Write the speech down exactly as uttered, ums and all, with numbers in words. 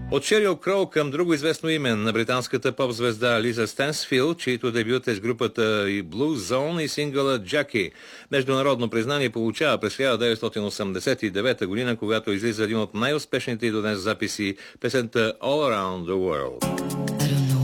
От Шерил Кроу към друго известно име на британската поп-звезда Лиза Стенсфилд, чието дебют е с групата и Blue Zone и сингъла Jackie. Международно признание получава през хиляда деветстотин осемдесет и девета година, когато излиза един от най-успешните и до днес записи, песента All Around the World.